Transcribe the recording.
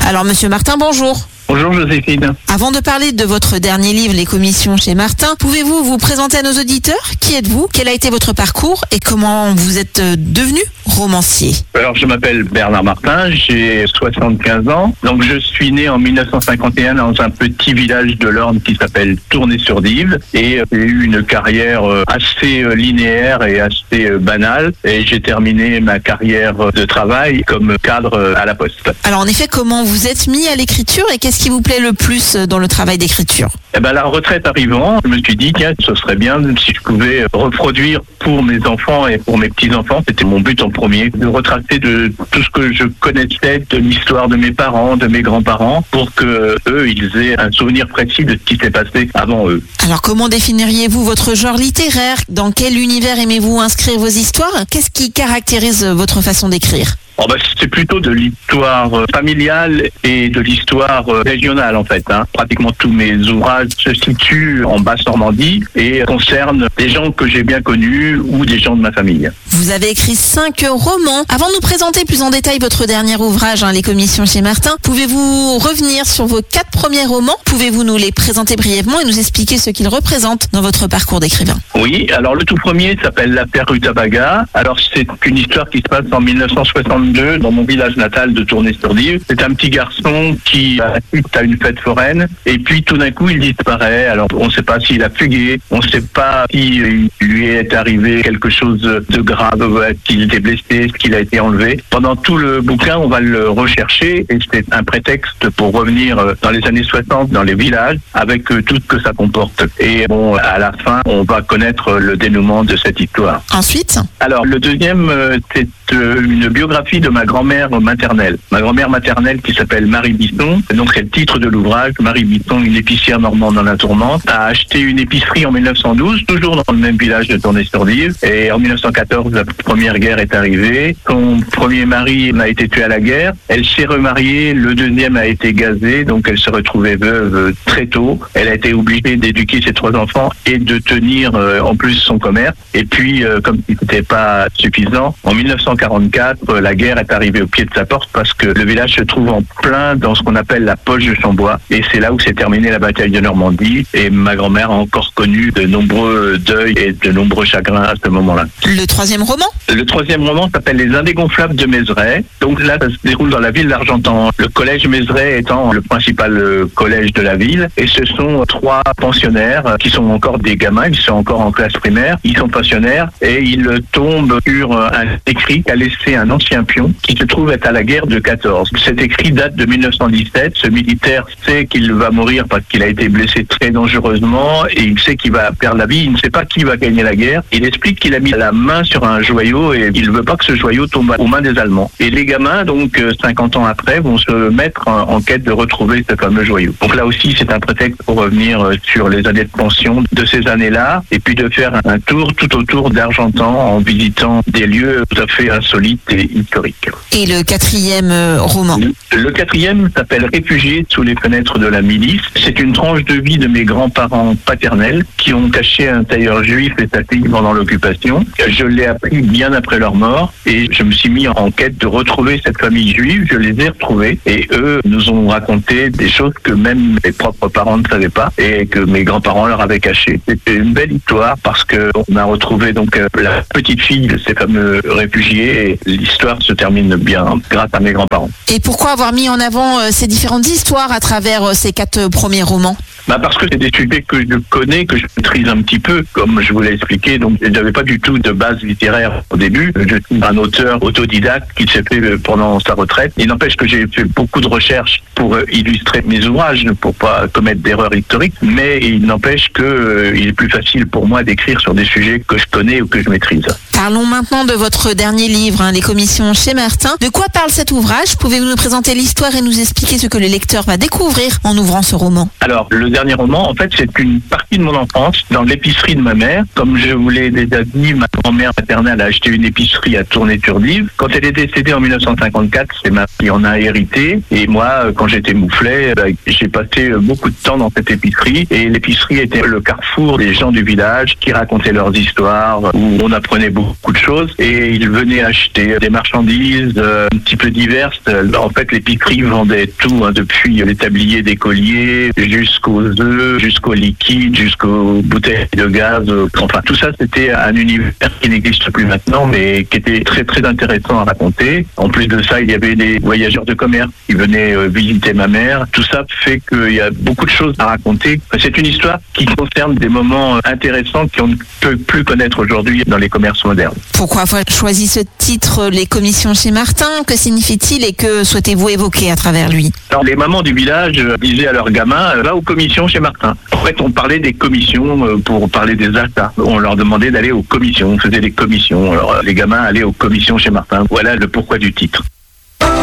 Alors, Monsieur Martin, bonjour. Bonjour Joséphine. Avant de parler de votre dernier livre, Les Commissions chez Martin, pouvez-vous vous présenter à nos auditeurs? Qui êtes-vous? Quel a été votre parcours? Et comment vous êtes devenu romancier? Alors je m'appelle Bernard Martin, j'ai 75 ans. Donc je suis né en 1951 dans un petit village de l'Orne qui s'appelle Tournai-sur-Dive. Et j'ai eu une carrière assez linéaire et assez banale. Et j'ai terminé ma carrière de travail comme cadre à la Poste. Alors en effet, comment vous êtes mis à l'écriture et qu'est-ce qui vous plaît le plus dans le travail d'écriture? La retraite arrivant, je me suis dit, tiens, ce serait bien si je pouvais reproduire pour mes enfants et pour mes petits-enfants. C'était mon but en premier, de retracer de tout ce que je connaissais de l'histoire de mes parents, de mes grands-parents, pour que eux, ils aient un souvenir précis de ce qui s'est passé avant eux. Alors comment définiriez-vous votre genre littéraire? Dans quel univers aimez-vous inscrire vos histoires? Qu'est-ce qui caractérise votre façon d'écrire? C'est plutôt de l'histoire familiale et de l'histoire régionale en fait. Pratiquement tous mes ouvrages se situent en Basse-Normandie et concernent des gens que j'ai bien connus ou des gens de ma famille. Vous avez écrit 5 romans. Avant de nous présenter plus en détail votre dernier ouvrage, Les Commissions chez Martin, pouvez-vous revenir sur vos 4 premiers romans? Pouvez-vous nous les présenter brièvement et nous expliquer ce qu'ils représentent dans votre parcours d'écrivain? Oui, alors le tout premier s'appelle L'affaire Rutabaga. Alors c'est une histoire qui se passe en 1962 dans mon village natal de Tournai-sur-Dive. C'est un petit garçon qui assiste à une fête foraine et puis tout d'un coup il disparaît. Alors on ne sait pas s'il a fugué, on ne sait pas s'il lui est arrivé quelque chose de grave, qu'il était blessé, qu'il a été enlevé. Pendant tout le bouquin, on va le rechercher et c'est un prétexte pour revenir dans les années 60 dans les villages avec tout ce que ça comporte. Et à la fin, on va connaître le dénouement de cette histoire. Ensuite? Alors le deuxième, c'est une biographie de ma grand-mère maternelle. Ma grand-mère maternelle qui s'appelle Marie Bisson, donc c'est le titre de l'ouvrage. Marie Bisson, une épicière normande dans la Tourmente, a acheté une épicerie en 1912, toujours dans le même village de Tournai-sur-Dive. Et en 1914, la première guerre est arrivée. Son premier mari a été tué à la guerre. Elle s'est remariée, le deuxième a été gazé, donc elle se retrouvait veuve très tôt. Elle a été obligée d'éduquer ses 3 enfants et de tenir en plus son commerce. Et puis, comme ce n'était pas suffisant, en 1944, la guerre est arrivée au pied de sa porte parce que le village se trouve en plein dans ce qu'on appelle la poche de Chambois. Et c'est là où s'est terminée la bataille de Normandie. Et ma grand-mère a encore connu de nombreux deuils et de nombreux chagrins à ce moment-là. Le troisième roman? Le troisième roman s'appelle Les Indégonflables de Mézeray. Donc là, ça se déroule dans la ville d'Argentan. Le collège Mézeray étant le principal collège de la ville. Et ce sont 3 pensionnaires qui sont encore des gamins, ils sont encore en classe primaire. Ils sont pensionnaires et ils tombent sur un écrit qu'a laissé un ancien pion qui se trouve être à la guerre de 14. Cet écrit date de 1917. Ce militaire sait qu'il va mourir parce qu'il a été blessé très dangereusement et il sait qu'il va perdre la vie. Il ne sait pas qui va gagner la guerre. Il explique qu'il a mis la main sur un joyau et il ne veut pas que ce joyau tombe aux mains des Allemands. Et les gamins, donc 50 ans après, vont se mettre en quête de retrouver ce fameux joyau. Donc là aussi, c'est un prétexte pour revenir sur les années de pension de ces années-là et puis de faire un tour tout autour d'Argentan en visitant des lieux tout à fait insolites et historiques. Et le 4e roman? Le 4e s'appelle Réfugiés sous les fenêtres de la milice. C'est une tranche de vie de mes grands-parents paternels qui ont caché un tailleur juif et sa fille pendant l'occupation. Je l'ai appris bien après leur mort et je me suis mis en quête de retrouver cette famille juive. Je les ai retrouvés et eux nous ont raconté des choses que même mes propres parents ne savaient pas et que mes grands-parents leur avaient cachées. C'était une belle histoire parce qu'on a retrouvé donc la petite fille de ces fameux réfugiés et l'histoire se termine bien grâce à mes grands-parents. Et pourquoi avoir mis en avant ces différentes histoires à travers ces 4 premiers romans? Parce que c'est des sujets que je connais, que je maîtrise un petit peu, comme je vous l'ai expliqué. Donc, je n'avais pas du tout de base littéraire au début. Je suis un auteur autodidacte qui s'est fait pendant sa retraite. Il n'empêche que j'ai fait beaucoup de recherches pour illustrer mes ouvrages, pour pas commettre d'erreurs historiques. Mais il n'empêche que il est plus facile pour moi d'écrire sur des sujets que je connais ou que je maîtrise. Parlons maintenant de votre dernier livre, Les Commissions chez Martin. De quoi parle cet ouvrage? Pouvez-vous nous présenter l'histoire et nous expliquer ce que le lecteur va découvrir en ouvrant ce roman? Alors, le dernier roman, en fait, c'est une partie de mon enfance dans l'épicerie de ma mère. Comme je vous l'ai déjà dit, ma grand-mère maternelle a acheté une épicerie à Tournai-sur-Dive. Quand elle est décédée en 1954, c'est ma fille qui en a hérité. Et moi, quand j'étais mouflet, j'ai passé beaucoup de temps dans cette épicerie. Et l'épicerie était le carrefour des gens du village qui racontaient leurs histoires, où on apprenait beaucoup beaucoup de choses et ils venaient acheter des marchandises un petit peu diverses. En fait, l'épicerie vendait tout, depuis les tabliers des colliers jusqu'aux œufs, jusqu'aux liquides, jusqu'aux bouteilles de gaz. Enfin, tout ça, c'était un univers qui n'existe plus maintenant, mais qui était très très intéressant à raconter. En plus de ça, il y avait des voyageurs de commerce qui venaient visiter ma mère. Tout ça fait qu'il y a beaucoup de choses à raconter. C'est une histoire qui concerne des moments intéressants qu'on ne peut plus connaître aujourd'hui dans les commerces modernes. Pourquoi avoir choisi ce titre, Les Commissions chez Martin? Que signifie-t-il et que souhaitez-vous évoquer à travers lui? Alors, les mamans du village disaient à leurs gamins, va aux commissions chez Martin. En fait, on parlait des commissions pour parler des achats. On leur demandait d'aller aux commissions. On faisait des commissions. Alors, les gamins allaient aux commissions chez Martin. Voilà le pourquoi du titre.